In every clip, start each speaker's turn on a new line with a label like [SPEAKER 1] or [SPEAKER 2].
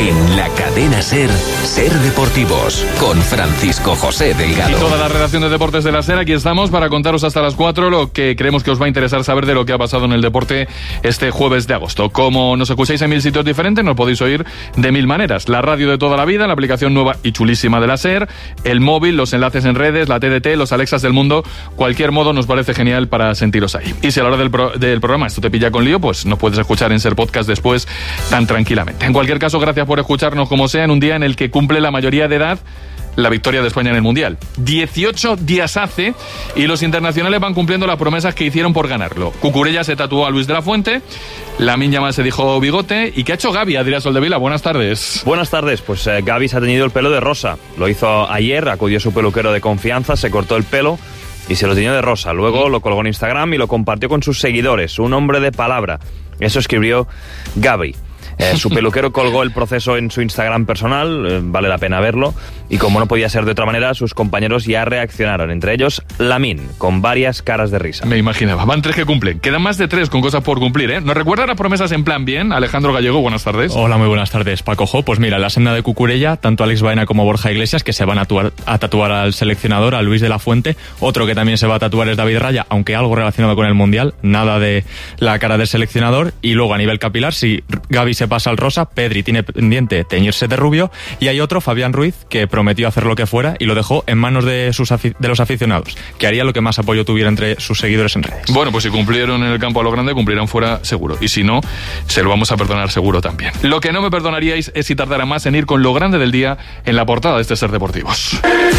[SPEAKER 1] En la cadena SER, SER Deportivos, con Francisco José Delgado.
[SPEAKER 2] Y toda la redacción de Deportes de la SER, aquí estamos para contaros hasta las 4 lo que creemos que os va a interesar saber de lo que ha pasado en el deporte este jueves de agosto. Como nos escucháis en 1000 sitios diferentes, nos podéis oír de 1000 maneras. La radio de toda la vida, la aplicación nueva y chulísima de la SER, el móvil, los enlaces en redes, la TDT, los Alexas del mundo, cualquier modo nos parece genial para sentiros ahí. Y si a la hora del programa esto te pilla con lío, pues nos puedes escuchar en SER Podcast después tan tranquilamente. En cualquier caso, gracias por escucharnos como sea en un día en el que cumple la mayoría de edad la victoria de España en el Mundial. 18 días hace y los internacionales van cumpliendo las promesas que hicieron por ganarlo. Cucurella se tatuó a Luis de la Fuente, Lamine Yamal se dijo bigote. ¿Y qué ha hecho Gavi, Adrián Soldevila? Buenas tardes.
[SPEAKER 3] Buenas tardes, pues Gavi se ha teñido el pelo de rosa. Lo hizo ayer, acudió a su peluquero de confianza, se cortó el pelo y se lo teñió de rosa. Luego lo colgó en Instagram y lo compartió con sus seguidores. Un hombre de palabra. Eso escribió Gavi. Su peluquero colgó el proceso en su Instagram personal, vale la pena verlo, y como no podía ser de otra manera, sus compañeros ya reaccionaron, entre ellos Lamine, con varias caras de risa.
[SPEAKER 2] Me imaginaba, van 3 que cumplen, quedan más de 3 con cosas por cumplir, ¿eh? ¿Nos recuerda las promesas en plan bien? Alejandro Gallego, buenas tardes.
[SPEAKER 4] Hola, muy buenas tardes, Paco Jo. Pues mira, la senda de Cucurella, tanto Alex Baena como Borja Iglesias, que se van a tatuar al seleccionador, a Luis de la Fuente. Otro que también se va a tatuar es David Raya, aunque algo relacionado con el Mundial, nada de la cara del seleccionador. Y luego a nivel capilar, si Gavi se pasa al rosa, Pedri tiene pendiente teñirse de rubio, y hay otro, Fabián Ruiz, que prometió hacer lo que fuera y lo dejó en manos de los aficionados, que haría lo que más apoyo tuviera entre sus seguidores en redes.
[SPEAKER 2] Bueno, pues si cumplieron en el campo a lo grande, cumplirán fuera seguro, y si no, se lo vamos a perdonar seguro también. Lo que no me perdonaríais es si tardara más en ir con lo grande del día en la portada de este SER Deportivos.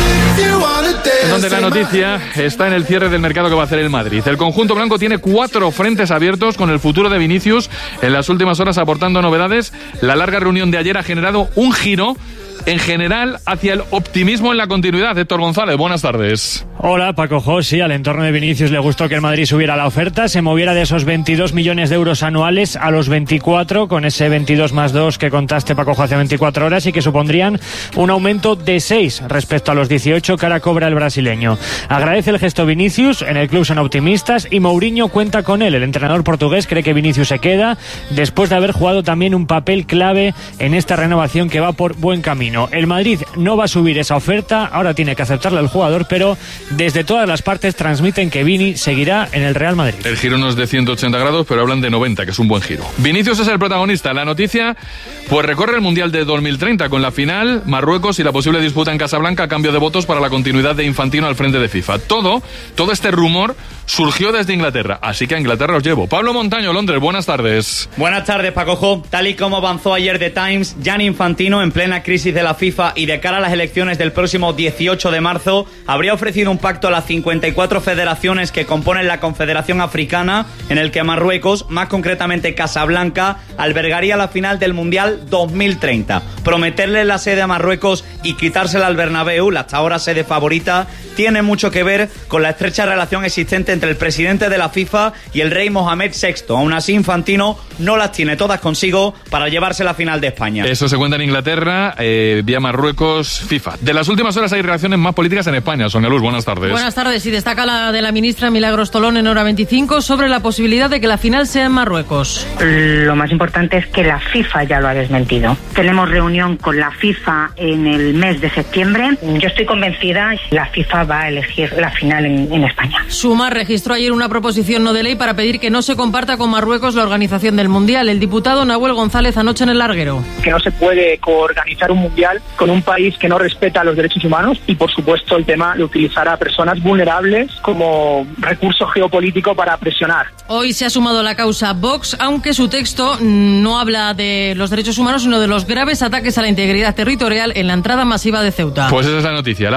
[SPEAKER 2] Donde la noticia está en el cierre del mercado que va a hacer el Madrid. El conjunto blanco tiene 4 frentes abiertos con el futuro de Vinicius en las últimas horas aportando novedades. La larga reunión de ayer ha generado un giro en general hacia el optimismo en la continuidad. Héctor González, buenas tardes.
[SPEAKER 5] Hola, Paco Jo. Sí, al entorno de Vinicius le gustó que el Madrid subiera la oferta, se moviera de esos 22 millones de euros anuales a los 24, con ese 22 más 2 que contaste, Paco Jo, hace 24 horas, y que supondrían un aumento de 6 respecto a los 18 que ahora cobra el brasileño. Agradece el gesto Vinicius, en el club son optimistas y Mourinho cuenta con él. El entrenador portugués cree que Vinicius se queda después de haber jugado también un papel clave en esta renovación que va por buen camino. El Madrid no va a subir esa oferta, ahora tiene que aceptarla el jugador, pero desde todas las partes transmiten que Vini seguirá en el Real Madrid.
[SPEAKER 2] El giro no es de 180 grados, pero hablan de 90, que es un buen giro. Vinicius es el protagonista. La noticia, pues recorre el Mundial de 2030 con la final, Marruecos y la posible disputa en Casablanca a cambio de votos para la continuidad de Infantino al frente de FIFA. Todo este rumor surgió desde Inglaterra, así que a Inglaterra os llevo. Pablo Montaño, Londres, buenas tardes.
[SPEAKER 6] Buenas tardes, Paco Jo. Tal y como avanzó ayer The Times, Gianni Infantino, en plena crisis de la FIFA y de cara a las elecciones del próximo 18 de marzo, habría ofrecido un pacto a las 54 federaciones que componen la Confederación Africana, en el que Marruecos, más concretamente Casablanca, albergaría la final del Mundial 2030. Prometerle la sede a Marruecos y quitársela al Bernabéu, la hasta ahora sede favorita, tiene mucho que ver con la estrecha relación existente entre el presidente de la FIFA y el rey Mohamed VI. Aún así, Infantino no las tiene todas consigo para llevarse la final de España.
[SPEAKER 2] Eso se cuenta en Inglaterra, vía Marruecos, FIFA. De las últimas horas hay reacciones más políticas en España. Sonia Luz, buenas tardes.
[SPEAKER 7] Buenas tardes, y destaca la de la ministra Milagros Tolón en Hora 25 sobre la posibilidad de que la final sea en Marruecos.
[SPEAKER 8] Lo más importante es que la FIFA ya lo ha desmentido. Tenemos reunión con la FIFA en el mes de septiembre. Yo estoy convencida que la FIFA va a elegir la final en España.
[SPEAKER 7] Sumar registró ayer una proposición no de ley para pedir que no se comparta con Marruecos la organización del Mundial. El diputado Nahuel González anoche en el larguero.
[SPEAKER 9] Que no se puede coorganizar un Mundial con un país que no respeta los derechos humanos y, por supuesto, el tema de utilizar a personas vulnerables como recurso geopolítico para presionar.
[SPEAKER 7] Hoy se ha sumado a la causa Vox, aunque su texto no habla de los derechos humanos, sino de los graves ataques a la integridad territorial en la entrada masiva de Ceuta.
[SPEAKER 2] Pues esa es la noticia.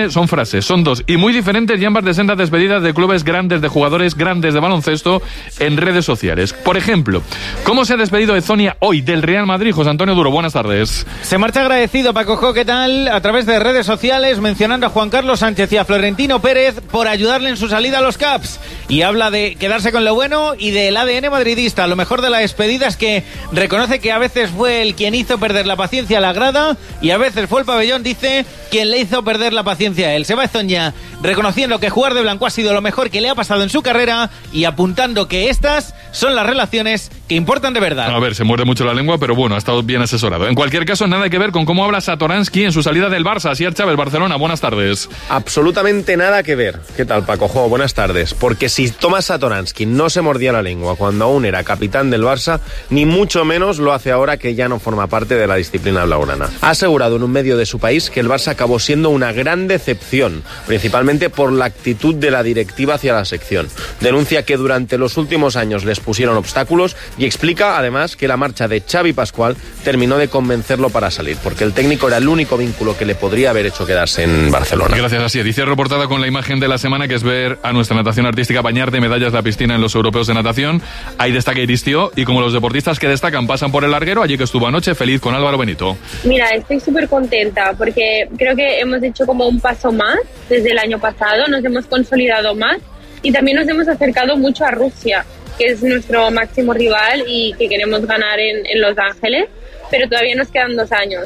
[SPEAKER 2] Son dos y muy diferentes, y ambas de sendas despedidas de clubes grandes, de jugadores grandes de baloncesto en redes sociales. Por ejemplo, ¿cómo se ha despedido Ezonia hoy del Real Madrid? José Antonio Duro, buenas tardes.
[SPEAKER 10] Se marcha agradecido, Paco Jo, ¿qué tal? A través de redes sociales, mencionando a Juan Carlos Sánchez y a Florentino Pérez por ayudarle en su salida a los Caps. Y habla de quedarse con lo bueno y del ADN madridista. Lo mejor de la despedida es que reconoce que a veces fue él quien hizo perder la paciencia a la grada y a veces fue el pabellón, dice, quien le hizo perder la paciencia a él. Se va Ezonia reconociendo que jugar de blanco ha sido lo mejor que le ha pasado en su carrera y apuntando que estas son las relaciones que importan de verdad.
[SPEAKER 2] A ver, se muerde mucho la lengua, pero bueno, ha estado bien asesorado. En cualquier caso, nada que ver con cómo habla Satoransky en su salida del Barça. Asier Chávez, Barcelona, buenas tardes.
[SPEAKER 11] Absolutamente nada que ver. ¿Qué tal, Paco Jo? Buenas tardes. Porque si Tomás Satoransky no se mordía la lengua cuando aún era capitán del Barça, ni mucho menos lo hace ahora que ya no forma parte de la disciplina blaugrana. Ha asegurado en un medio de su país que el Barça acabó siendo una gran decepción, principalmente por la actitud de la directiva hacia la sección. Denuncia que durante los últimos años les pusieron obstáculos y explica además que la marcha de Xavi Pascual terminó de convencerlo para salir, porque el técnico era el único vínculo que le podría haber hecho quedarse en Barcelona.
[SPEAKER 2] Gracias, Asier. Dice reportada con la imagen de la semana, que es ver a nuestra natación artística bañar de medallas la piscina en los europeos de natación. Ahí destaca Iristio, y como los deportistas que destacan pasan por el larguero, allí que estuvo anoche, feliz con Álvaro Benito.
[SPEAKER 12] Mira, estoy súper contenta porque creo que hemos hecho como un paso más desde el año pasado, nos hemos consolidado más y también nos hemos acercado mucho a Rusia, que es nuestro máximo rival y que queremos ganar en Los Ángeles, pero todavía nos quedan 2 años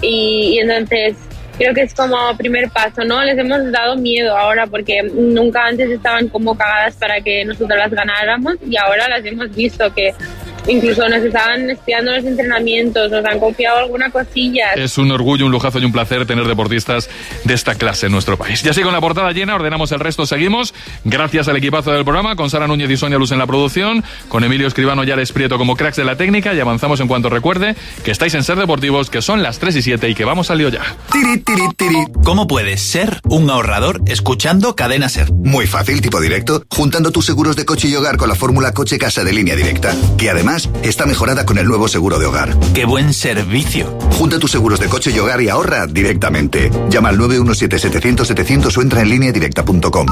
[SPEAKER 12] y entonces creo que es como primer paso, ¿no? Les hemos dado miedo ahora porque nunca antes estaban como cagadas para que nosotros las ganáramos y ahora las hemos visto que incluso nos estaban espiando los entrenamientos, nos han copiado alguna cosilla.
[SPEAKER 2] Es un orgullo, un lujazo y un placer tener deportistas de esta clase en nuestro país. Ya así con la portada llena, ordenamos el resto, seguimos. Gracias al equipazo del programa, con Sara Núñez y Sonia Luz en la producción, con Emilio Escribano y Alex Prieto como cracks de la técnica, y avanzamos en cuanto recuerde que estáis en Ser Deportivos, que son las 3:07 y que vamos al lío ya.
[SPEAKER 13] Tiri, tiri, tiri. ¿Cómo puedes ser un ahorrador escuchando Cadena Ser?
[SPEAKER 14] Muy fácil, tipo directo, juntando tus seguros de coche y hogar con la fórmula Coche Casa de Línea Directa, que además está mejorada con el nuevo seguro de hogar.
[SPEAKER 13] ¡Qué buen servicio!
[SPEAKER 14] Junta tus seguros de coche y hogar y ahorra directamente. Llama al 917-700-700 o entra en lineadirecta.com.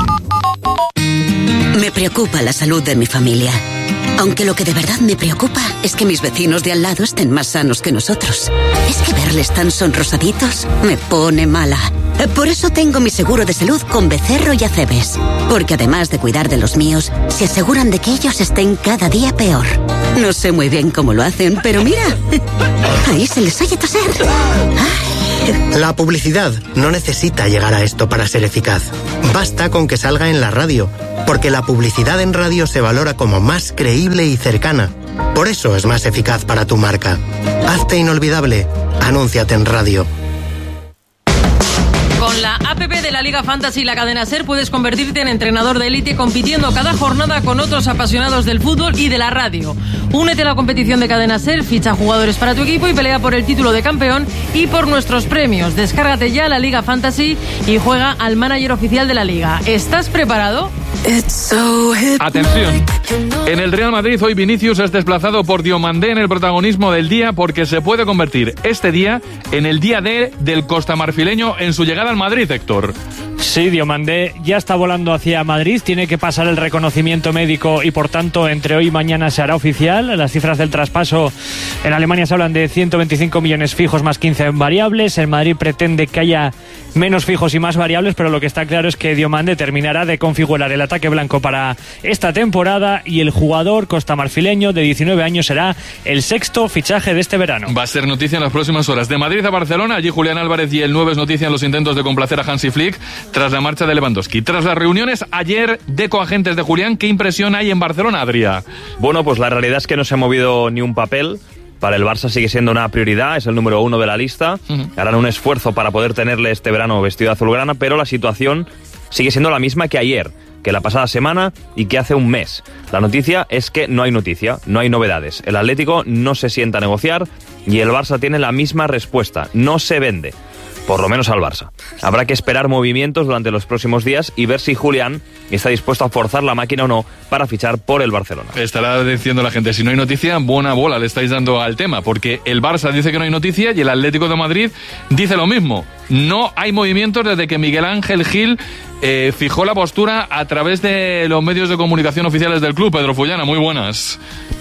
[SPEAKER 15] Me preocupa la salud de mi familia. Aunque lo que de verdad me preocupa es que mis vecinos de al lado estén más sanos que nosotros. Es que verles tan sonrosaditos me pone mala. Por eso tengo mi seguro de salud con Becerro y Acebes. Porque además de cuidar de los míos, se aseguran de que ellos estén cada día peor. No sé muy bien cómo lo hacen, pero mira, ahí se les oye toser.
[SPEAKER 16] La publicidad no necesita llegar a esto para ser eficaz. Basta con que salga en la radio, porque la publicidad en radio se valora como más creíble y cercana. Por eso es más eficaz para tu marca. Hazte inolvidable. Anúnciate en radio.
[SPEAKER 7] Con la APP de la Liga Fantasy y la cadena SER puedes convertirte en entrenador de élite compitiendo cada jornada con otros apasionados del fútbol y de la radio. Únete a la competición de cadena SER, ficha jugadores para tu equipo y pelea por el título de campeón y por nuestros premios. Descárgate ya la Liga Fantasy y juega al manager oficial de la Liga. ¿Estás preparado?
[SPEAKER 2] Atención, en el Real Madrid hoy Vinicius es desplazado por Diomandé en el protagonismo del día, porque se puede convertir este día en el día D del costamarfileño en su llegada al Madrid, Héctor.
[SPEAKER 5] Sí, Diomandé ya está volando hacia Madrid, tiene que pasar el reconocimiento médico y por tanto entre hoy y mañana se hará oficial. Las cifras del traspaso en Alemania se hablan de 125 millones fijos más 15 variables. En Madrid pretende que haya menos fijos y más variables, pero lo que está claro es que Diomandé terminará de configurar el ataque blanco para esta temporada y el jugador costamarfileño de 19 años será el 6º fichaje de este verano.
[SPEAKER 2] Va a ser noticia en las próximas horas. De Madrid a Barcelona, allí Julián Álvarez y el 9 es noticia en los intentos de complacer a Hansi Flick tras la marcha de Lewandowski. Tras las reuniones ayer de coagentes de Julián, ¿qué impresión hay en Barcelona, Adrià?
[SPEAKER 3] Bueno, pues la realidad es que no se ha movido ni un papel. Para el Barça sigue siendo una prioridad, es el número 1 de la lista. Harán un esfuerzo para poder tenerle este verano vestido de azulgrana, pero la situación sigue siendo la misma que ayer, que la pasada semana y que hace un mes. La noticia es que no hay noticia, no hay novedades. El Atlético no se sienta a negociar y el Barça tiene la misma respuesta, no se vende. Por lo menos al Barça. Habrá que esperar movimientos durante los próximos días y ver si Julián está dispuesto a forzar la máquina o no para fichar por el Barcelona.
[SPEAKER 2] Estará diciendo la gente, si no hay noticia, buena bola le estáis dando al tema, porque el Barça dice que no hay noticia y el Atlético de Madrid dice lo mismo. No hay movimientos desde que Miguel Ángel Gil fijó la postura a través de los medios de comunicación oficiales del club. Pedro Fullana, muy buenas.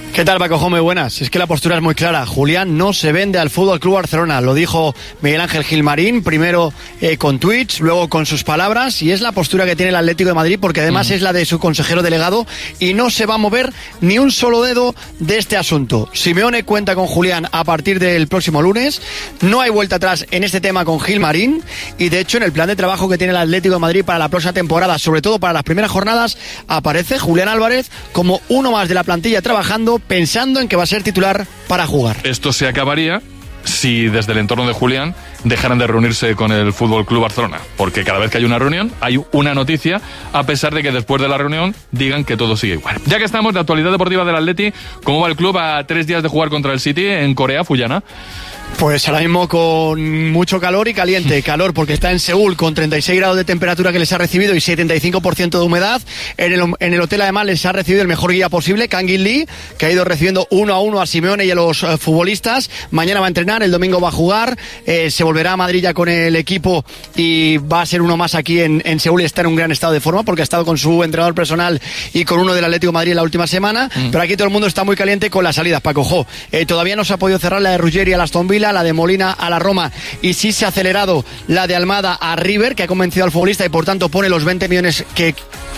[SPEAKER 17] ¿Qué tal, Paco? Muy buenas. Es que la postura es muy clara. Julián no se vende al Fútbol Club Barcelona. Lo dijo Miguel Ángel Gilmarín, primero con tweets, luego con sus palabras, y es la postura que tiene el Atlético de Madrid, porque además es la de su consejero delegado, y no se va a mover ni un solo dedo de este asunto. Simeone cuenta con Julián a partir del próximo lunes. No hay vuelta atrás en este tema con Gilmarín, y de hecho en el plan de trabajo que tiene el Atlético de Madrid para la próxima temporada, sobre todo para las primeras jornadas, aparece Julián Álvarez como uno más de la plantilla trabajando, pensando en que va a ser titular para jugar.
[SPEAKER 2] Esto se acabaría si desde el entorno de Julián dejaran de reunirse con el Fútbol Club Barcelona, porque cada vez que hay una reunión hay una noticia, a pesar de que después de la reunión digan que todo sigue igual. Ya que estamos de actualidad deportiva del Atleti, ¿cómo va el club a 3 días de jugar contra el City en Corea, Fuyana?
[SPEAKER 17] Pues ahora mismo con mucho calor y caliente. Calor porque está en Seúl con 36 grados de temperatura que les ha recibido y 75% de humedad. En el hotel además les ha recibido el mejor guía posible, Kang In Lee, que ha ido recibiendo 1-1 a Simeone y a los futbolistas. Mañana va a entrenar, el domingo va a jugar, se volverá a Madrid ya con el equipo y va a ser uno más aquí en Seúl y está en un gran estado de forma porque ha estado con su entrenador personal y con uno del Atlético de Madrid en la última semana. Pero aquí todo el mundo está muy caliente con las salidas, Paco. Todavía no se ha podido cerrar la de Ruggeri a la Aston Villa, la de Molina a la Roma, y sí se ha acelerado la de Almada a River, que ha convencido al futbolista y por tanto pone los 20 millones que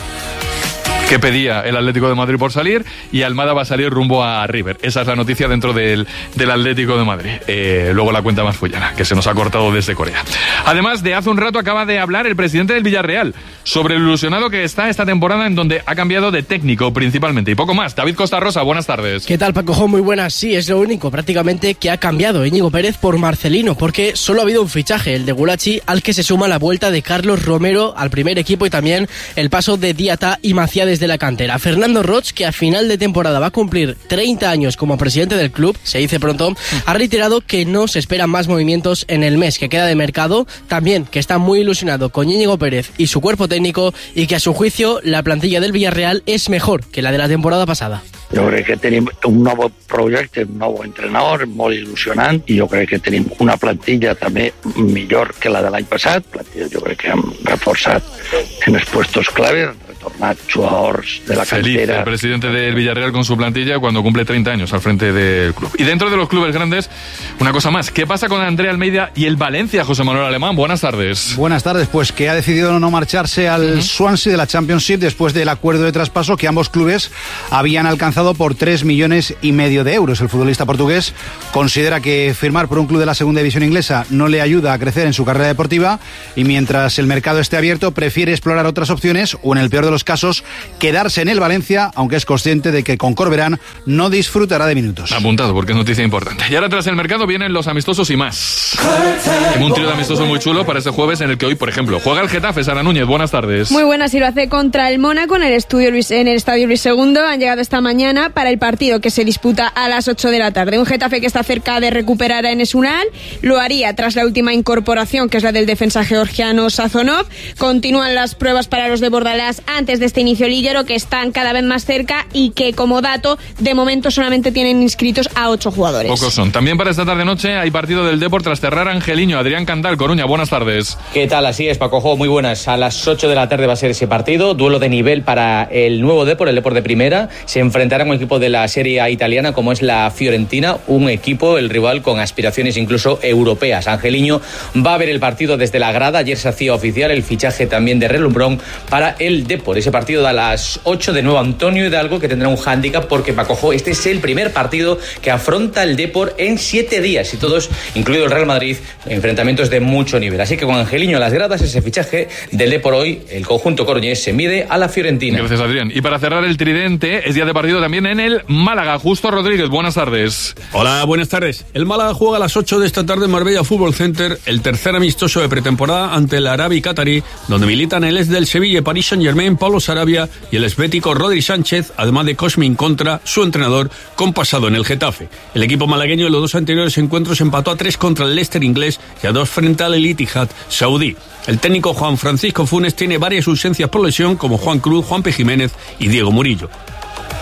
[SPEAKER 17] pedía el Atlético de Madrid por salir, y Almada va a salir rumbo a River. Esa es la noticia dentro del Atlético de Madrid. Luego la cuenta más Fuyana, que se nos ha cortado desde Corea. Además, de hace un rato acaba de hablar el presidente del Villarreal sobre el ilusionado que está esta temporada, en donde ha cambiado de técnico principalmente y poco más. David Costa Rosa, buenas tardes.
[SPEAKER 18] ¿Qué tal, Paco? Muy buenas. Sí, es lo único prácticamente que ha cambiado Íñigo Pérez por Marcelino, porque solo ha habido un fichaje, el de Gulachi, al que se suma la vuelta de Carlos Romero al primer equipo y también el paso de Diatá y Maciá de la cantera. Fernando Roig, que a final de temporada va a cumplir 30 años como presidente del club, se dice pronto, ha reiterado que no se esperan más movimientos en el mes que queda de mercado, también que está muy ilusionado con Íñigo Pérez y su cuerpo técnico y que a su juicio la plantilla del Villarreal es mejor que la de la temporada pasada.
[SPEAKER 19] Jo crec que tenim un nou projecte, un nou entrenador molt il·lusionant, i jo crec que tenim una plantilla també millor que la de l'any passat. Jo crec que hem reforçat en els puestos claves, retornat jugadors de la
[SPEAKER 2] Feliz
[SPEAKER 19] cantera.
[SPEAKER 2] El presidente del Villarreal con su plantilla cuando cumple 30 años al frente del club. Y dentro de los clubes grandes, una cosa más. ¿Qué pasa con Andrea Almeida y el Valencia, José Manuel Alemán? Buenas tardes.
[SPEAKER 20] Buenas tardes, pues que ha decidido no marcharse al Swansea de la Championship después del acuerdo de traspaso que ambos clubes habían alcanzado por 3,5 millones de euros. El futbolista portugués considera que firmar por un club de la segunda división inglesa no le ayuda a crecer en su carrera deportiva, y mientras el mercado esté abierto prefiere explorar otras opciones o, en el peor de los casos, quedarse en el Valencia, aunque es consciente de que con Corberán no disfrutará de minutos.
[SPEAKER 2] Apuntado, porque es noticia importante. Y ahora tras el mercado vienen los amistosos y más. Tengo un trío de amistosos muy chulo para este jueves, en el que hoy, por ejemplo, juega el Getafe. Sara Núñez, buenas tardes.
[SPEAKER 21] Muy buenas, y lo hace contra el Mónaco en el Estadio Luis II. Han llegado esta mañana para el partido que se disputa a las 8 de la tarde. Un Getafe que está cerca de recuperar a Enes Ünal. Lo haría tras la última incorporación, que es la del defensa georgiano Sazonov. Continúan las pruebas para los de Bordalás antes de este inicio liguero, que están cada vez más cerca y que, como dato, de momento solamente tienen inscritos a 8 jugadores.
[SPEAKER 2] Pocos son. También para esta tarde-noche hay partido del Depor tras cerrar Angeliño. Adrián Candal, Coruña, buenas tardes.
[SPEAKER 22] ¿Qué tal? Así es, Paco. Muy buenas. A las 8 de la tarde va a ser ese partido. Duelo de nivel para el nuevo Depor, el Depor de primera. Se enfrentará a un equipo de la Serie A italiana como es la Fiorentina, un equipo, el rival, con aspiraciones incluso europeas. Angeliño va a ver el partido desde la grada. Ayer se hacía oficial el fichaje también de Relumbrón para el Depor. Ese partido da a las 8 de nuevo Antonio Hidalgo, que tendrá un hándicap porque, Paco, este es el primer partido que afronta el Depor en 7 días, y todos, incluido el Real Madrid, enfrentamientos de mucho nivel. Así que con Angeliño en las gradas, ese fichaje del Depor hoy, el conjunto coruñés se mide a la Fiorentina.
[SPEAKER 2] Gracias, Adrián. Y para cerrar el tridente, es día de partido también en el Málaga. Justo Rodríguez, buenas tardes.
[SPEAKER 23] Hola, buenas tardes. El Málaga juega a las 8 de esta tarde en Marbella Fútbol Center, el tercer amistoso de pretemporada ante el Arabi Qatarí, donde militan el ex del Sevilla y Paris Saint-Germain, Pablo Sarabia, y el esbético Rodri Sánchez, además de Cosmin Contra, su entrenador, con pasado en el Getafe. El equipo malagueño en los dos anteriores encuentros empató a 3 contra el Leicester inglés y a 2 frente al Al-Ittihad saudí. El técnico Juan Francisco Funes tiene varias ausencias por lesión, como Juan Cruz, Juanpe Jiménez y Diego Murillo.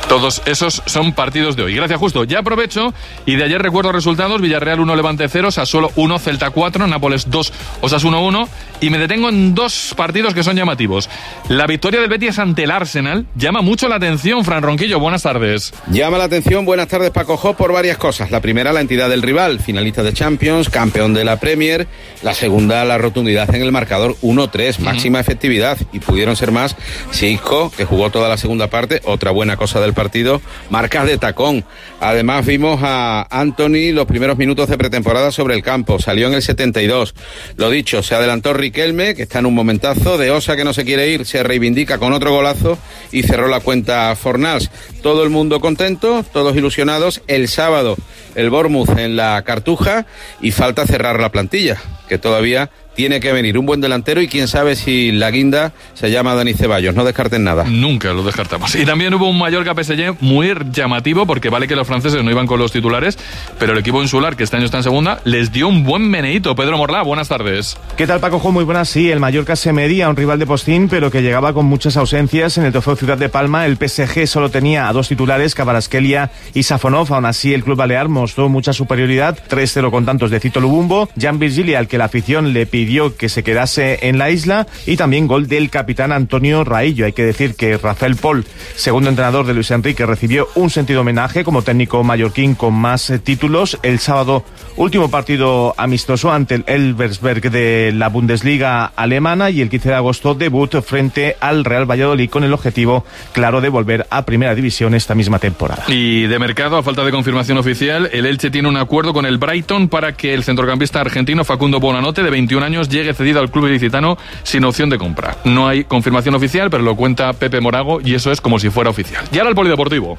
[SPEAKER 2] Todos esos son partidos de hoy. Gracias, Justo. Ya aprovecho y de ayer recuerdo resultados: Villarreal 1, Levante 0, Sassuolo 1, Celta 4, Nápoles 2, Osasuna 1, y me detengo en dos partidos que son llamativos. La victoria del Betis ante el Arsenal llama mucho la atención. Fran Ronquillo, buenas tardes.
[SPEAKER 1] Llama la atención, buenas tardes, Paco Jo, por varias cosas. La primera, la entidad del rival, finalista de Champions, campeón de la Premier. La segunda, la rotundidad en el marcador, 1-3, máxima efectividad, y pudieron ser más si Isco, que jugó toda la segunda parte, otra buena cosa del partido, marcas de tacón. Además vimos a Anthony los primeros minutos de pretemporada sobre el campo, salió en el 72. Lo dicho, se adelantó Riquelme, que está en un momentazo, de Osa, que no se quiere ir, se reivindica con otro golazo y cerró la cuenta Fornals. Todo el mundo contento, todos ilusionados. El sábado el Bournemouth en la Cartuja y falta cerrar la plantilla, que todavía tiene que venir un buen delantero y quién sabe si la guinda se llama Dani Ceballos. No descarten nada.
[SPEAKER 2] Nunca lo descartamos. Y también hubo un Mallorca-PSG muy llamativo, porque vale que los franceses no iban con los titulares, pero el equipo insular, que este año está en segunda, les dio un buen meneíto. Pedro Morlá, buenas tardes.
[SPEAKER 4] ¿Qué tal, Paco Jo? Muy buenas. Sí, el Mallorca se medía a un rival de postín, pero que llegaba con muchas ausencias. En el trofeo Ciudad de Palma, el PSG solo tenía a dos titulares, Kvaratskhelia y Safonov. Aún así, el club balear mostró mucha superioridad, 3-0 con tantos de Cito Lubumbo, Jan Virgili, al que la afición le pidió que se quedase en la isla, y también gol del capitán Antonio Raillo. Hay que decir que Rafael Pol, segundo entrenador de Luis Enrique, recibió un sentido homenaje como técnico mallorquín con más títulos. El sábado, último partido amistoso ante el Elversberg de la Bundesliga alemana, y el 15 de agosto debut frente al Real Valladolid con el objetivo claro de volver a Primera División esta misma temporada.
[SPEAKER 2] Y de mercado, a falta de confirmación oficial, el Elche tiene un acuerdo con el Brighton para que el centrocampista argentino Facundo Bonanote, de 21 años, llegue cedido al club ilicitano sin opción de compra. No hay confirmación oficial, pero lo cuenta Pepe Morago y eso es como si fuera oficial. Y ahora el polideportivo.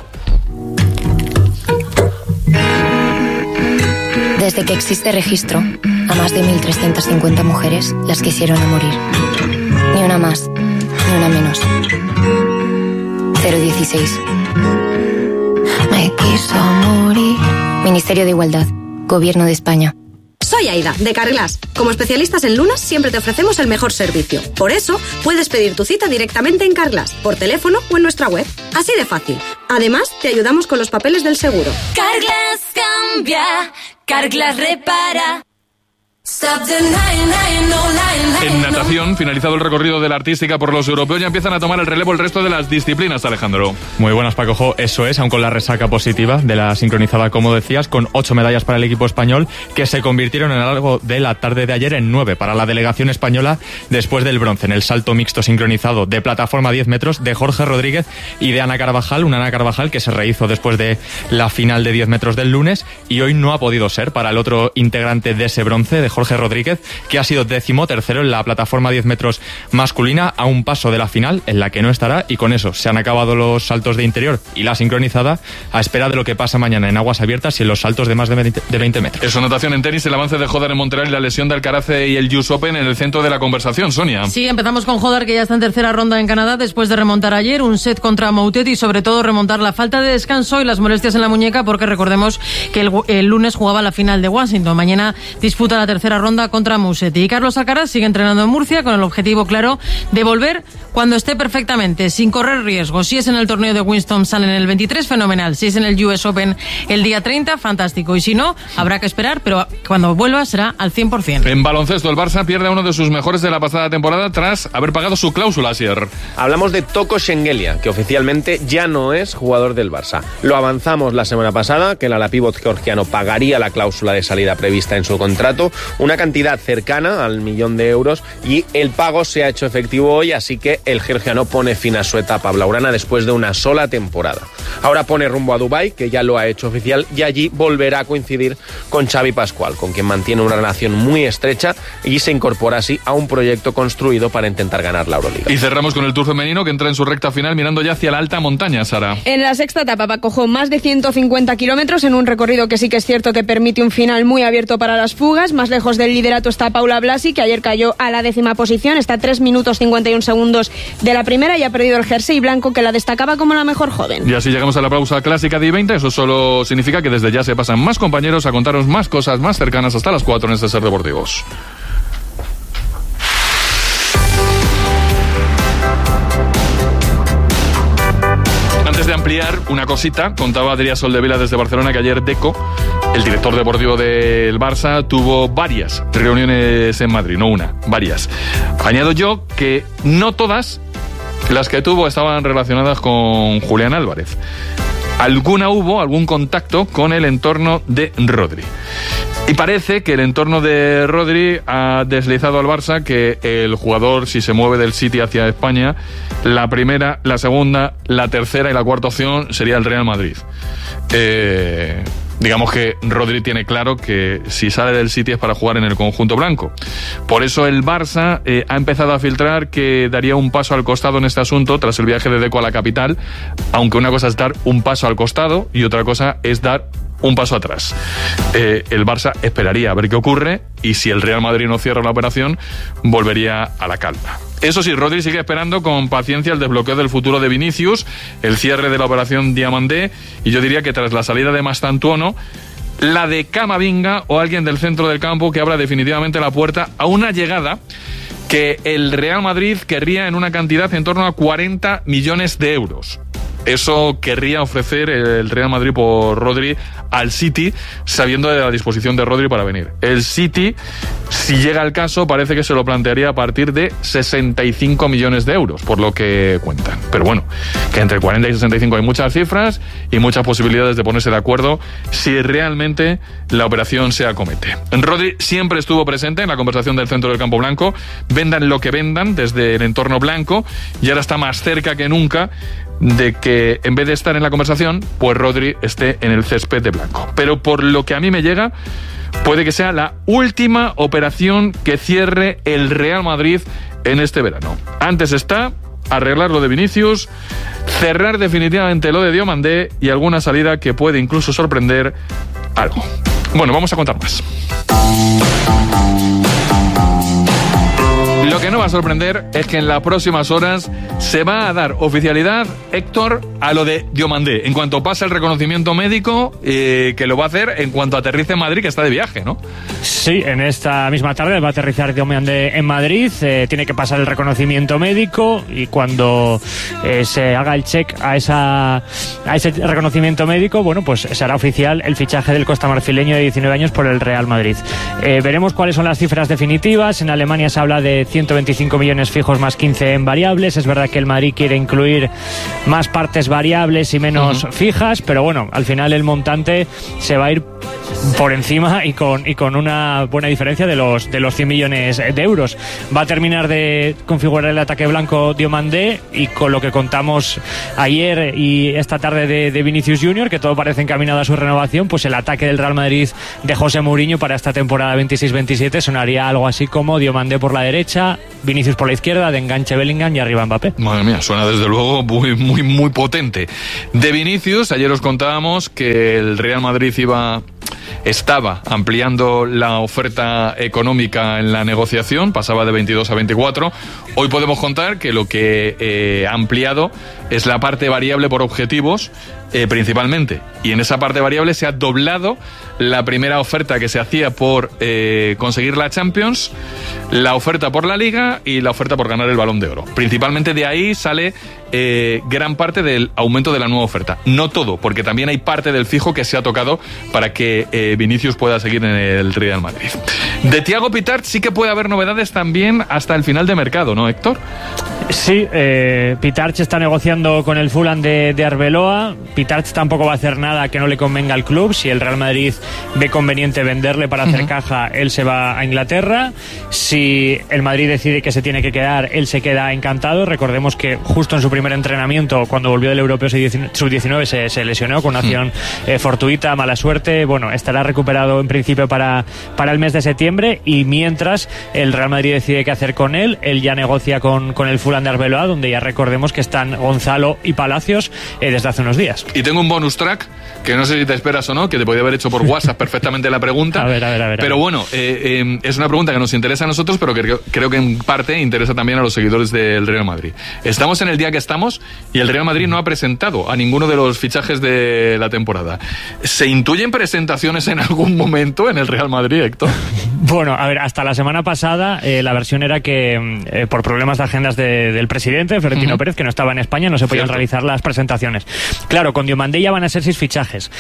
[SPEAKER 6] Desde que existe registro, a más de 1.350 mujeres las quisieron a morir. Ni una más, ni una menos. 016. Me quiso morir. Ministerio de Igualdad, Gobierno de España.
[SPEAKER 24] Soy Aida, de Carglass. Como especialistas en lunas, siempre te ofrecemos el mejor servicio. Por eso, puedes pedir tu cita directamente en Carglass, por teléfono o en nuestra web. Así de fácil. Además, te ayudamos con los papeles del seguro.
[SPEAKER 25] Carglass cambia, Carglass repara.
[SPEAKER 2] En natación, finalizado el recorrido de la artística por los europeos, ya empiezan a tomar el relevo el resto de las disciplinas, Alejandro.
[SPEAKER 26] Muy buenas, Paco Jo. Eso es, aun con la resaca positiva de la sincronizada, como decías, con 8 medallas para el equipo español, que se convirtieron en algo de la tarde de ayer en 9 para la delegación española, después del bronce en el salto mixto sincronizado de plataforma 10 metros de Jorge Rodríguez y de Ana Carvajal, una Ana Carvajal que se rehizo después de la final de 10 metros del lunes, y hoy no ha podido ser para el otro integrante de ese bronce, de Jorge Rodríguez, que ha sido 13º en la plataforma 10 metros masculina, a un paso de la final, en la que no estará, y con eso se han acabado los saltos de interior y la sincronizada, a espera de lo que pasa mañana en aguas abiertas y en los saltos de más de 20 metros.
[SPEAKER 2] Eso, natación. En tenis, el avance de Jodar en Montreal y la lesión de Alcaraz y el US Open en el centro de la conversación. Sonia.
[SPEAKER 7] Sí, empezamos con Jodar, que ya está en tercera ronda en Canadá después de remontar ayer un set contra Moutet y sobre todo remontar la falta de descanso y las molestias en la muñeca, porque recordemos que el lunes jugaba la final de Washington. Mañana disputa la tercera ronda contra Musetti. Y Carlos Alcaraz sigue entrenando en Murcia con el objetivo claro de volver cuando esté perfectamente, sin correr riesgos. Si es en el torneo de Winston-Salem en el 23, fenomenal. Si es en el US Open el día 30, fantástico. Y si no, habrá que esperar, pero cuando vuelva será al 100%.
[SPEAKER 2] En baloncesto, el Barça pierde a uno de sus mejores de la pasada temporada tras haber pagado su cláusula, Asier.
[SPEAKER 11] Hablamos de Toko Shengelia, que oficialmente ya no es jugador del Barça. Lo avanzamos la semana pasada, que el ala pívot georgiano pagaría la cláusula de salida prevista en su contrato, una cantidad cercana al 1.000.000 de euros, y el pago se ha hecho efectivo hoy, así que el georgiano pone fin a su etapa blaugrana después de una sola temporada. Ahora pone rumbo a Dubái, que ya lo ha hecho oficial, y allí volverá a coincidir con Xavi Pascual, con quien mantiene una relación muy estrecha, y se incorpora así a un proyecto construido para intentar ganar la Euroliga.
[SPEAKER 2] Y cerramos con el Tour femenino, que entra en su recta final mirando ya hacia la alta montaña, Sara.
[SPEAKER 21] En la sexta etapa, Paco Jo, más de 150 kilómetros en un recorrido que sí que es cierto que permite un final muy abierto para las fugas. Más lejos del liderato está Paula Blasi, que ayer cayó a la 10ª posición, está a 3 minutos 51 segundos de la primera y ha perdido el jersey blanco que la destacaba como la mejor joven.
[SPEAKER 2] Y así llegamos a la pausa clásica de I-20. Eso solo significa que desde ya se pasan más compañeros a contaros más cosas más cercanas hasta las 4 en este Ser Deportivos. Antes de ampliar una cosita. Contaba Adrià Soldevila desde Barcelona que ayer Deco, el director deportivo del Barça, tuvo varias reuniones en Madrid, no una, varias. Añado yo que no todas las que tuvo estaban relacionadas con Julián Álvarez. Algún contacto con el entorno de Rodri. Y parece que el entorno de Rodri ha deslizado al Barça que el jugador, si se mueve del City hacia España, la primera, la segunda, la tercera y la cuarta opción sería el Real Madrid. Digamos que Rodri tiene claro que si sale del City es para jugar en el conjunto blanco. Por eso el Barça ha empezado a filtrar que daría un paso al costado en este asunto tras el viaje de Deco a la capital, aunque una cosa es dar un paso al costado y otra cosa es dar un paso atrás. El Barça esperaría a ver qué ocurre y si el Real Madrid no cierra la operación, volvería a la calma. Eso sí, Rodri sigue esperando con paciencia el desbloqueo del futuro de Vinicius, el cierre de la operación Diamandé, y yo diría que tras la salida de Mastantuono, la de Camavinga o alguien del centro del campo que abra definitivamente la puerta a una llegada que el Real Madrid querría en una cantidad en torno a 40 millones de euros. Eso querría ofrecer el Real Madrid por Rodri al City, sabiendo de la disposición de Rodri para venir. El City, si llega el caso, parece que se lo plantearía a partir de 65 millones de euros, por lo que cuentan. Pero bueno, que entre 40 y 65 hay muchas cifras y muchas posibilidades de ponerse de acuerdo si realmente la operación se acomete. Rodri siempre estuvo presente en la conversación del centro del campo blanco, vendan lo que vendan desde el entorno blanco, y ahora está más cerca que nunca de que en vez de estar en la conversación, pues Rodri esté en el césped de blanco. Pero por lo que a mí me llega, puede que sea la última operación que cierre el Real Madrid en este verano. Antes está arreglar lo de Vinicius, cerrar definitivamente lo de Diomandé y alguna salida que puede incluso sorprender algo. Bueno, vamos a contar más. Lo que no va a sorprender es que en las próximas horas se va a dar oficialidad, Héctor, a lo de Diomandé. En cuanto pase el reconocimiento médico, que lo va a hacer en cuanto aterrice en Madrid, que está de viaje, ¿no?
[SPEAKER 5] Sí, en esta misma tarde va a aterrizar Diomandé en Madrid. Tiene que pasar el reconocimiento médico y cuando se haga el check a ese reconocimiento médico, bueno, pues se hará oficial el fichaje del costamarfileño de 19 años por el Real Madrid. Veremos cuáles son las cifras definitivas. En Alemania se habla de 125 millones fijos más 15 en variables. Es verdad que el Madrid quiere incluir más partes variables y menos fijas, pero bueno, al final el montante se va a ir por encima y con una buena diferencia de los 100 millones de euros. Va a terminar de configurar el ataque blanco Diomandé, y con lo que contamos ayer y esta tarde de Vinicius Junior, que todo parece encaminado a su renovación, pues el ataque del Real Madrid de José Mourinho para esta temporada 26-27 sonaría algo así como Diomandé por la derecha, Vinicius por la izquierda, de enganche Bellingham y arriba Mbappé.
[SPEAKER 2] Madre mía, suena desde luego muy potente. De Vinicius, ayer os contábamos que el Real Madrid estaba ampliando la oferta económica en la negociación, pasaba de 22 a 24. Hoy podemos contar que lo que ha ampliado es la parte variable por objetivos, principalmente, y en esa parte variable se ha doblado la primera oferta que se hacía por conseguir la Champions, la oferta por la Liga y la oferta por ganar el Balón de Oro. Principalmente de ahí sale gran parte del aumento de la nueva oferta. No todo, porque también hay parte del fijo que se ha tocado para que Vinicius pueda seguir en el Real Madrid. De Thiago Pitart sí que puede haber novedades también hasta el final de mercado, ¿no, Héctor?
[SPEAKER 5] Sí, Pitart está negociando con el Fulham de Arbeloa. Pitart tampoco va a hacer nada que no le convenga al club. Si el Real Madrid ve conveniente venderle para hacer caja, él se va a Inglaterra. Si el Madrid decide que se tiene que quedar, él se queda encantado. Recordemos que justo en su primer entrenamiento, cuando volvió del Europeo Sub-19, se lesionó con una acción fortuita, mala suerte. Bueno, estará recuperado en principio para el mes de septiembre, y mientras el Real Madrid decide qué hacer con él ya negocia con el Fulham de Arbeloa, donde ya recordemos que están Gonzalo y Palacios desde hace unos días.
[SPEAKER 2] Y tengo un bonus track que no sé si te esperas o no, que te podía haber hecho por WhatsApp perfectamente la pregunta.
[SPEAKER 5] A ver.
[SPEAKER 2] Pero bueno, es una pregunta que nos interesa a nosotros, pero que creo que en parte interesa también a los seguidores del Real Madrid. Estamos en el día que estamos y el Real Madrid no ha presentado a ninguno de los fichajes de la temporada. ¿Se intuyen presentaciones en algún momento en el Real Madrid, Héctor?
[SPEAKER 5] Bueno, a ver, hasta la semana pasada la versión era que por problemas de agendas de del presidente, Florentino Pérez, que no estaba en España, no se podían realizar las presentaciones. Claro, con Diomandé ya van a ser 6 fichajes.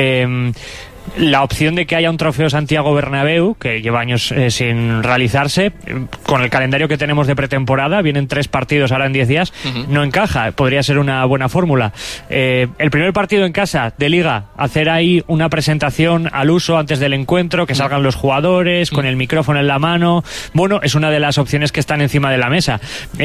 [SPEAKER 5] La opción de que haya un trofeo Santiago Bernabéu, que lleva años sin realizarse, con el calendario que tenemos de pretemporada, vienen 3 partidos ahora en 10 días, no encaja, podría ser una buena fórmula. El primer partido en casa de Liga, hacer ahí una presentación al uso antes del encuentro, que salgan los jugadores con el micrófono en la mano, bueno, es una de las opciones que están encima de la mesa.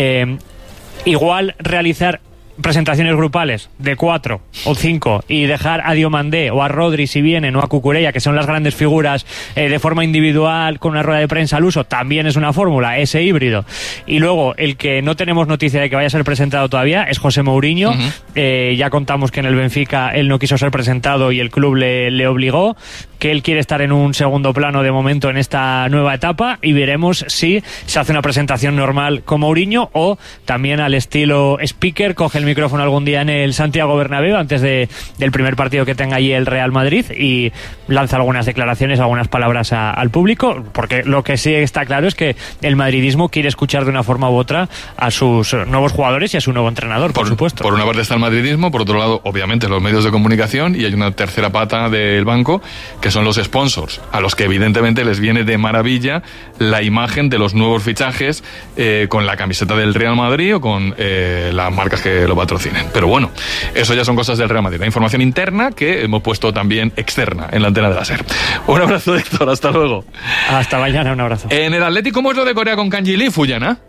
[SPEAKER 5] Igual realizar presentaciones grupales de 4 o 5 y dejar a Diomandé o a Rodri si vienen o a Cucurella, que son las grandes figuras, de forma individual con una rueda de prensa al uso, también es una fórmula, ese híbrido. Y luego el que no tenemos noticia de que vaya a ser presentado todavía es José Mourinho. Ya contamos que en el Benfica él no quiso ser presentado y el club le obligó, que él quiere estar en un segundo plano de momento en esta nueva etapa, y veremos si se hace una presentación normal con Mourinho o también al estilo speaker, coge el micrófono algún día en el Santiago Bernabéu antes del primer partido que tenga allí el Real Madrid y lanza algunas declaraciones, algunas palabras al público, porque lo que sí está claro es que el madridismo quiere escuchar de una forma u otra a sus nuevos jugadores y a su nuevo entrenador, por supuesto.
[SPEAKER 2] Por una parte está el madridismo, por otro lado, obviamente, los medios de comunicación, y hay una tercera pata del banco, que son los sponsors, a los que evidentemente les viene de maravilla la imagen de los nuevos fichajes con la camiseta del Real Madrid o con las marcas que lo patrocinen. Pero bueno, eso ya son cosas del Real Madrid. La información interna que hemos puesto también externa en la antena de la SER. Un abrazo, Héctor, hasta luego.
[SPEAKER 5] Hasta mañana, un abrazo.
[SPEAKER 2] En el Atleti, ¿cómo es lo de Corea con Kang Ji-lee, Fuyana?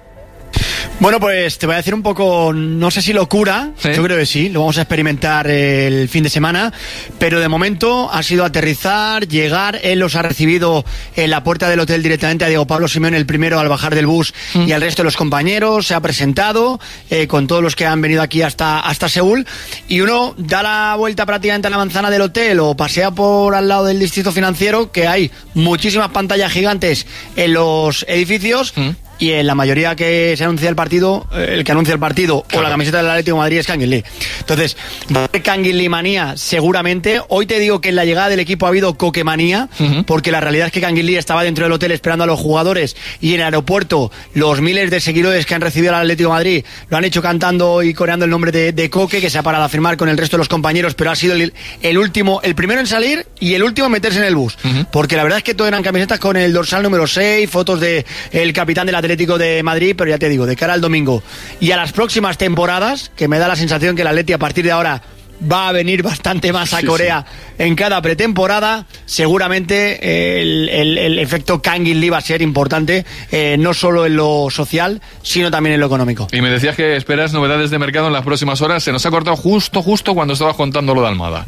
[SPEAKER 17] Bueno, pues te voy a decir un poco, no sé si locura, yo creo que sí, lo vamos a experimentar el fin de semana, pero de momento ha sido aterrizar, llegar, él los ha recibido en la puerta del hotel directamente a Diego Pablo Simeone, el primero al bajar del bus, y al resto de los compañeros, se ha presentado con todos los que han venido aquí hasta Seúl, y uno da la vuelta prácticamente a la manzana del hotel o pasea por al lado del distrito financiero, que hay muchísimas pantallas gigantes en los edificios, y en la mayoría que se anuncia el partido, el que anuncia el partido o la camiseta del Atlético de Madrid es Kang Ji-lee. Entonces, va a haber Kang Ji-lee manía seguramente. Hoy te digo que en la llegada del equipo ha habido coquemanía, porque la realidad es que Kang Ji-lee estaba dentro del hotel esperando a los jugadores, y en el aeropuerto los miles de seguidores que han recibido al Atlético de Madrid lo han hecho cantando y coreando el nombre de Coque, que se ha parado a firmar con el resto de los compañeros, pero ha sido el último, el primero en salir y el último en meterse en el bus, porque la verdad es que todos eran camisetas con el dorsal número 6, fotos de el capitán del Atlético de Madrid, pero ya te digo, de cara al domingo y a las próximas temporadas, que me da la sensación que el Atleti a partir de ahora va a venir bastante más a Corea en cada pretemporada, seguramente el efecto Kang Ji-lee va a ser importante, no solo en lo social, sino también en lo económico.
[SPEAKER 2] Y me decías que esperas novedades de mercado en las próximas horas. Se nos ha cortado justo cuando estabas contando lo de Almada.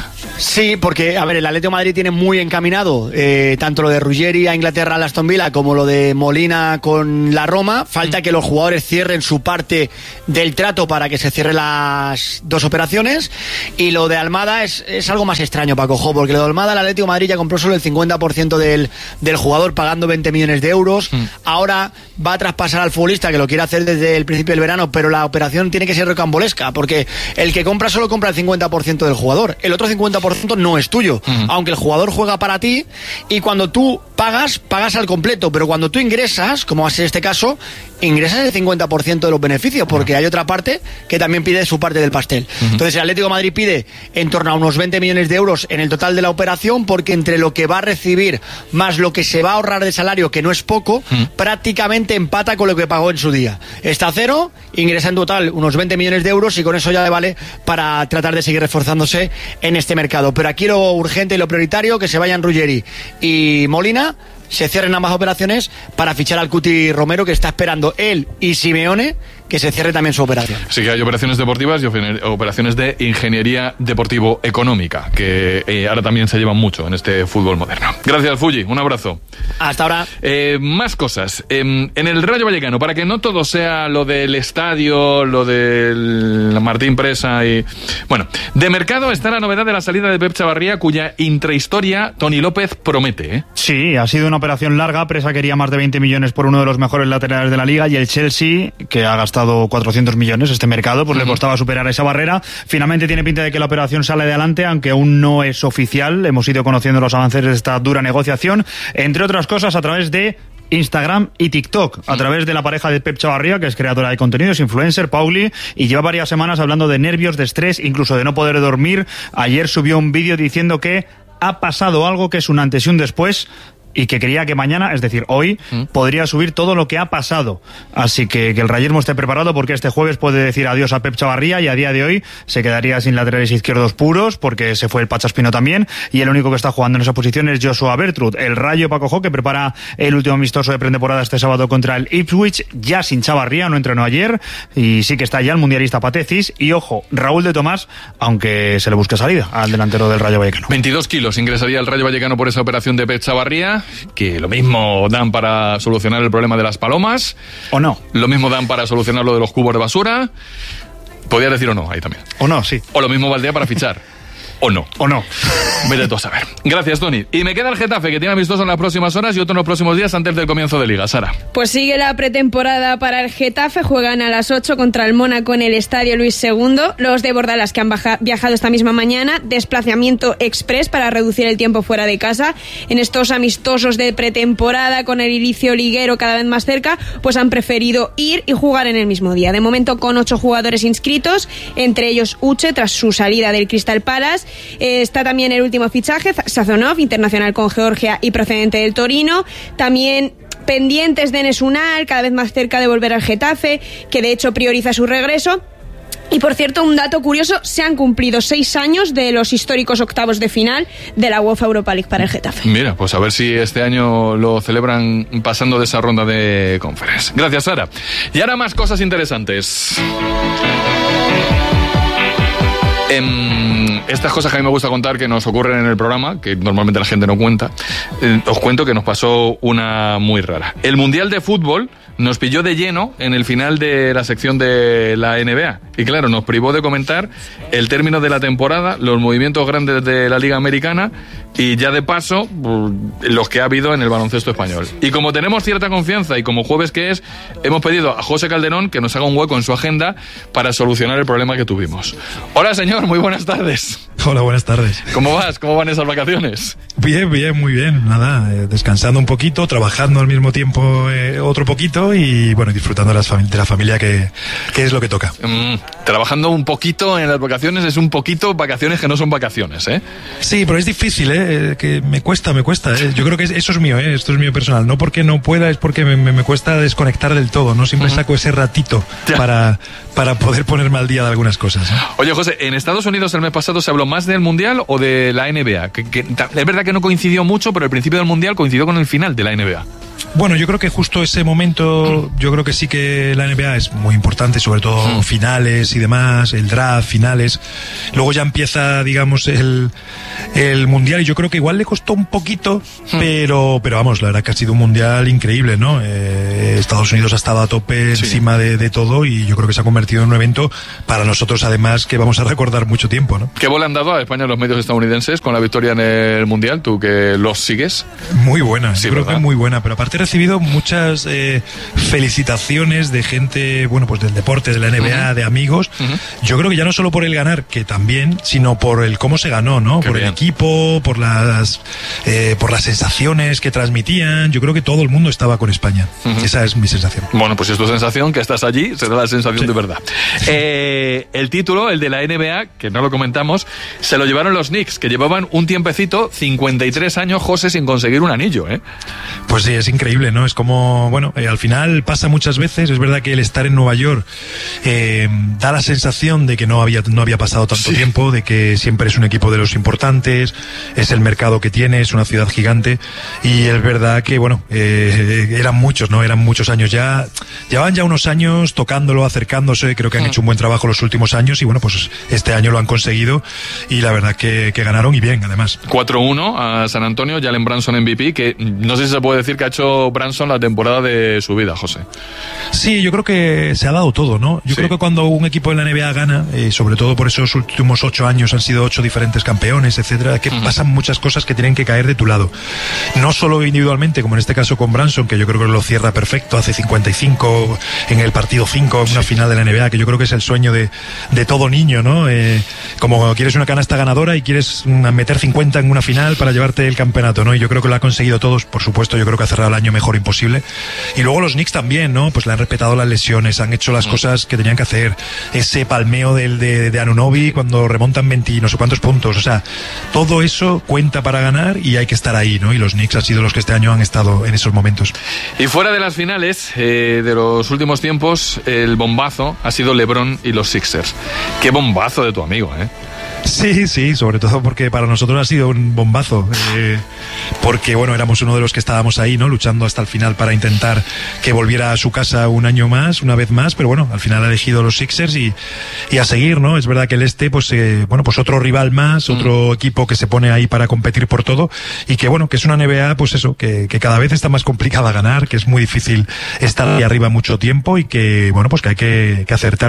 [SPEAKER 17] Sí, porque, a ver, el Atlético de Madrid tiene muy encaminado tanto lo de Ruggeri a Inglaterra, al Aston Villa, como lo de Molina con la Roma. Falta que los jugadores cierren su parte del trato para que se cierren las dos operaciones. Y lo de Almada es algo más extraño, Paco Jo, porque lo de Almada, el Atlético de Madrid ya compró solo el 50% del jugador, pagando 20 millones de euros. Ahora va a traspasar al futbolista, que lo quiere hacer desde el principio del verano, pero la operación tiene que ser rocambolesca, porque el que compra solo compra el 50% del jugador. El otro 50% no es tuyo, aunque el jugador juega para ti, y cuando tú pagas al completo, pero cuando tú ingresas, como va a ser este caso, ingresas el 50% de los beneficios, porque hay otra parte que también pide su parte del pastel. Entonces el Atlético de Madrid pide en torno a unos 20 millones de euros en el total de la operación, porque entre lo que va a recibir más lo que se va a ahorrar de salario, que no es poco, prácticamente empata con lo que pagó en su día. Está a cero, ingresa en total unos 20 millones de euros, y con eso ya le vale para tratar de seguir reforzándose en este mercado. Pero aquí lo urgente y lo prioritario, que se vayan Ruggeri y Molina, se cierren ambas operaciones para fichar al Cuti Romero, que está esperando él y Simeone que se cierre también su operación.
[SPEAKER 2] Sí, que hay operaciones deportivas y operaciones de ingeniería deportivo-económica, que ahora también se llevan mucho en este fútbol moderno. Gracias, Fuji, un abrazo.
[SPEAKER 17] Hasta ahora.
[SPEAKER 2] Más cosas. En el Rayo Vallecano, para que no todo sea lo del estadio, lo del Martín Presa y... Bueno, de mercado está la novedad de la salida de Pep Chavarría, cuya intrahistoria Toni López promete, ¿eh?
[SPEAKER 8] Sí, ha sido una operación larga. Presa quería más de 20 millones por uno de los mejores laterales de la liga, y el Chelsea, que ha gastado 400 millones este mercado, pues le costaba superar esa barrera. Finalmente tiene pinta de que la operación sale adelante, aunque aún no es oficial. Hemos ido conociendo los avances de esta dura negociación, entre otras cosas a través de Instagram y TikTok, a través de la pareja de Pep Chavarría, que es creadora de contenidos, influencer, Pauli, y lleva varias semanas hablando de nervios, de estrés, incluso de no poder dormir. Ayer subió un vídeo diciendo que ha pasado algo que es un antes y un después, y que quería que mañana, es decir, hoy, podría subir todo lo que ha pasado. Así que el rayismo esté preparado, porque este jueves puede decir adiós a Pep Chavarría, y a día de hoy se quedaría sin laterales izquierdos puros, porque se fue el Pachaspino también, y el único que está jugando en esa posición es Joshua Bertrud. El Rayo Paco, que prepara el último amistoso de pretemporada este sábado contra el Ipswich, ya sin Chavarría, no entrenó ayer, y sí que está ya el mundialista Patecis, y ojo, Raúl de Tomás, aunque se le busque salida al delantero del Rayo Vallecano.
[SPEAKER 2] 22 kilos ingresaría el Rayo Vallecano por esa operación de Pep Chavarría, que lo mismo dan para solucionar el problema de las palomas.
[SPEAKER 8] ¿O no?
[SPEAKER 2] Lo mismo dan para solucionar lo de los cubos de basura. Podría decir o no, ahí también.
[SPEAKER 8] O no, sí.
[SPEAKER 2] O lo mismo valdría para fichar. O no.
[SPEAKER 8] O no.
[SPEAKER 2] Vete tú a saber. Gracias, Tony. Y me queda el Getafe, que tiene amistoso en las próximas horas y otro en los próximos días antes del comienzo de Liga. Sara.
[SPEAKER 21] Pues sigue la pretemporada para el Getafe. Juegan a las 8 contra el Mónaco en el Estadio Luis II. Los de Bordalas, que han viajado esta misma mañana, desplazamiento express para reducir el tiempo fuera de casa. En estos amistosos de pretemporada, con el inicio liguero cada vez más cerca, pues han preferido ir y jugar en el mismo día. De momento con 8 jugadores inscritos, entre ellos Uche, tras su salida del Crystal Palace. Está también el último fichaje, Sazonov, internacional con Georgia y procedente del Torino. También pendientes de Enes Unal, cada vez más cerca de volver al Getafe, que de hecho prioriza su regreso. Y por cierto, un dato curioso, se han cumplido 6 años de los históricos octavos de final de la UEFA Europa League para el Getafe.
[SPEAKER 2] Mira, pues a ver si este año lo celebran pasando de esa ronda de Conference. Gracias, Sara. Y ahora más cosas interesantes. Estas cosas que a mí me gusta contar, que nos ocurren en el programa, que normalmente la gente no cuenta, os cuento que nos pasó una muy rara. El Mundial de Fútbol nos pilló de lleno en el final de la sección de la NBA. Y claro, nos privó de comentar el término de la temporada, los movimientos grandes de la Liga Americana y ya de paso los que ha habido en el baloncesto español. Y como tenemos cierta confianza y como jueves que es, hemos pedido a José Calderón que nos haga un hueco en su agenda para solucionar el problema que tuvimos. Hola, señor, muy buenas tardes.
[SPEAKER 9] Hola, buenas tardes.
[SPEAKER 2] ¿Cómo vas? ¿Cómo van esas vacaciones?
[SPEAKER 9] Bien, muy bien. Nada, descansando un poquito, trabajando al mismo tiempo otro poquito y bueno, disfrutando de la familia, que es lo que toca.
[SPEAKER 2] Trabajando un poquito en las vacaciones es un poquito vacaciones que no son vacaciones, ¿eh?
[SPEAKER 9] Sí, pero es difícil, que me cuesta. Yo creo que eso es mío, esto es mío personal. No porque no pueda, es porque me cuesta desconectar del todo, ¿no? Siempre saco ese ratito para poder ponerme al día de algunas cosas, ¿eh?
[SPEAKER 2] Oye, José, en Estados Unidos el mes pasado se habló más del Mundial o de la NBA. Que es verdad que no coincidió mucho, pero el principio del Mundial coincidió con el final de la NBA.
[SPEAKER 9] Bueno, yo creo que justo ese momento, yo creo que sí que la NBA es muy importante, sobre todo finales y demás, el draft, finales. Luego ya empieza, digamos, el Mundial y yo creo que igual le costó un poquito, pero vamos, la verdad que ha sido un Mundial increíble, ¿no? Estados Unidos ha estado a tope encima de todo y yo creo que se ha convertido en un evento para nosotros, además, que vamos a recordar mucho tiempo, ¿no?
[SPEAKER 2] ¿Qué bola han dado a España los medios estadounidenses con la victoria en el Mundial? ¿Tú que los sigues?
[SPEAKER 9] Muy buena,
[SPEAKER 2] sí,
[SPEAKER 9] yo creo que muy buena, pero aparte he recibido muchas felicitaciones de gente, bueno, pues del deporte, de la NBA, de amigos. Yo creo que ya no solo por el ganar, que también, sino por el cómo se ganó, ¿no? Qué por bien. El equipo, por las sensaciones que transmitían. Yo creo que todo el mundo estaba con España. Esa es mi sensación.
[SPEAKER 2] Bueno, pues si es tu sensación, que estás allí, será la sensación de verdad. El título, el de la NBA, que no lo comentamos, se lo llevaron los Knicks, que llevaban un tiempecito, 53 años, José, sin conseguir un anillo, ¿eh?
[SPEAKER 9] Pues sí, es increíble, ¿no? Es como, bueno, al final pasa muchas veces. Es verdad que el estar en Nueva York da la sensación de que no había pasado tanto tiempo, de que siempre es un equipo de los importantes, es el mercado que tiene, es una ciudad gigante y es verdad que, bueno, eran muchos, ¿no? Eran muchos años ya. Llevaban ya unos años tocándolo, acercándose. Creo que han hecho un buen trabajo los últimos años y, bueno, pues este año lo han conseguido y la verdad que ganaron y bien, además.
[SPEAKER 2] 4-1 a San Antonio, Jalen Brunson MVP, que no sé si se puede decir que ha hecho Brunson la temporada de su vida, José.
[SPEAKER 9] Sí, yo creo que se ha dado todo, ¿no? Yo creo que cuando un equipo en la NBA gana, sobre todo por esos últimos 8 años han sido 8 diferentes campeones, etcétera, que pasan muchas cosas que tienen que caer de tu lado. No solo individualmente, como en este caso con Brunson, que yo creo que lo cierra perfecto, hace 55 en el partido 5, en una final de la NBA, que yo creo que es el sueño de todo niño, ¿no? Como quieres una canasta ganadora y quieres meter 50 en una final para llevarte el campeonato, ¿no? Y yo creo que lo ha conseguido todos, por supuesto, yo creo que ha cerrado año mejor imposible. Y luego los Knicks también, ¿no? Pues le han respetado las lesiones, han hecho las cosas que tenían que hacer. Ese palmeo de Anunoby cuando remontan 20 y no sé cuántos puntos. O sea, todo eso cuenta para ganar y hay que estar ahí, ¿no? Y los Knicks han sido los que este año han estado en esos momentos.
[SPEAKER 2] Y fuera de las finales de los últimos tiempos, el bombazo ha sido LeBron y los Sixers. Qué bombazo de tu amigo, ¿eh?
[SPEAKER 9] Sí, sobre todo porque para nosotros ha sido un bombazo, porque bueno, éramos uno de los que estábamos ahí, ¿no? Luchando hasta el final para intentar que volviera a su casa un año más, una vez más, pero bueno, al final ha elegido los Sixers y a seguir, ¿no? Es verdad que el este, pues otro rival más, otro equipo que se pone ahí para competir por todo y que bueno, que es una NBA, pues eso, que cada vez está más complicada ganar, que es muy difícil estar ahí arriba mucho tiempo y que bueno, pues que hay que acertar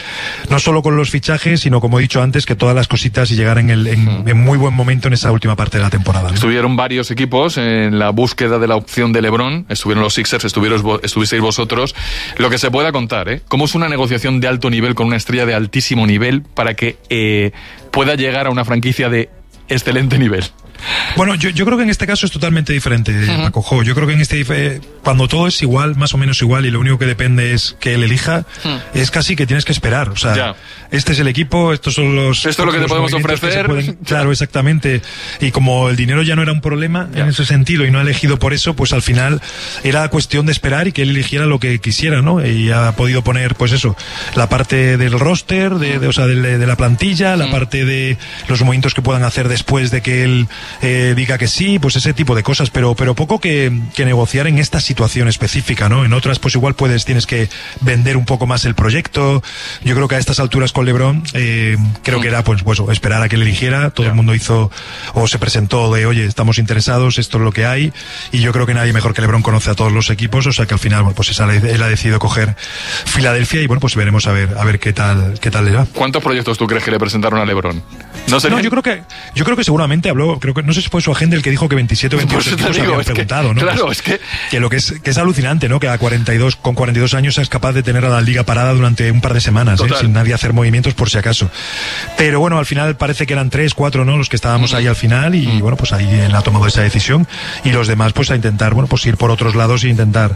[SPEAKER 9] no solo con los fichajes, sino como he dicho antes, que todas las cositas y llegar en muy buen momento en esa última parte de la temporada, ¿no?
[SPEAKER 2] Estuvieron varios equipos en la búsqueda de la opción de LeBron, estuvieron los Sixers, estuvisteis vosotros. Lo que se pueda contar, ¿eh? ¿Cómo es una negociación de alto nivel con una estrella de altísimo nivel para que pueda llegar a una franquicia de excelente nivel?
[SPEAKER 9] Bueno, yo creo que en este caso es totalmente diferente, Paco. Yo creo que cuando todo es igual, más o menos igual, y lo único que depende es que él elija, es casi que tienes que esperar. O sea, este es el equipo, estos son los...
[SPEAKER 2] Esto es lo que te podemos ofrecer.
[SPEAKER 9] Claro, exactamente. Y como el dinero ya no era un problema en ese sentido y no ha elegido por eso, pues al final era cuestión de esperar y que él eligiera lo que quisiera, ¿no? Y ha podido poner, pues eso, la parte del roster, de la plantilla, la parte de los movimientos que puedan hacer después de que él diga que sí, pues ese tipo de cosas, pero poco que negociar en esta situación específica, ¿no? En otras, pues igual tienes que vender un poco más el proyecto. Yo creo que a estas alturas con LeBron, creo que era pues esperar a que le eligiera, todo el mundo hizo o se presentó de, oye, estamos interesados, esto es lo que hay, y yo creo que nadie mejor que LeBron conoce a todos los equipos, o sea que al final, bueno, pues él ha decidido coger Filadelfia y bueno, pues veremos a ver qué tal le va.
[SPEAKER 2] ¿Cuántos proyectos tú crees que le presentaron a LeBron?
[SPEAKER 9] No, yo creo que seguramente habló, creo que no sé si fue su agente el que dijo que 27 o 28 equipos habían preguntado, ¿no?
[SPEAKER 2] Claro,
[SPEAKER 9] pues, que es alucinante, ¿no? Que con 42 años es capaz de tener a la liga parada durante un par de semanas, sin nadie hacer movimientos por si acaso. Pero bueno, al final parece que eran 3, 4, ¿no? Los que estábamos ahí al final y bueno, pues ahí él ha tomado esa decisión y los demás pues a intentar, bueno, pues ir por otros lados e intentar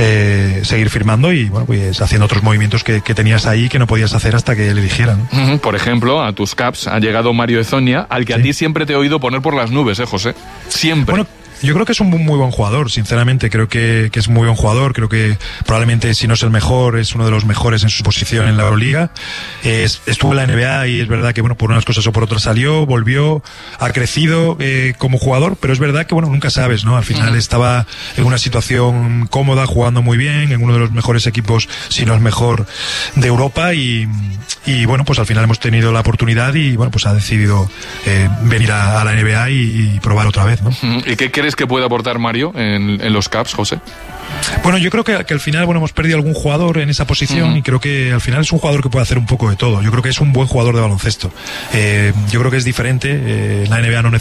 [SPEAKER 9] seguir firmando y bueno, pues haciendo otros movimientos que tenías ahí que no podías hacer hasta que le dijeran.
[SPEAKER 2] Por ejemplo, a tus Caps ha llegado Mario Hezonja, al que a ti siempre te he oído poner por las nubes, José. Siempre.
[SPEAKER 9] Bueno, yo creo que es un muy buen jugador, sinceramente, creo que es muy buen jugador, creo que probablemente si no es el mejor, es uno de los mejores en su posición en la Euroliga. Estuvo en la NBA y es verdad que bueno, por unas cosas o por otras salió, volvió, ha crecido como jugador, pero es verdad que bueno, nunca sabes, ¿no? Al final estaba en una situación cómoda, jugando muy bien, en uno de los mejores equipos, si no el mejor de Europa y bueno, pues al final hemos tenido la oportunidad y bueno, pues ha decidido venir a la NBA y probar otra vez, ¿no?
[SPEAKER 2] ¿Y qué crees que puede aportar Mario en los Caps, José?
[SPEAKER 9] Bueno, yo creo que al final bueno, hemos perdido algún jugador en esa posición y creo que al final es un jugador que puede hacer un poco de todo. Yo creo que es un buen jugador de baloncesto. Yo creo que es diferente. La NBA no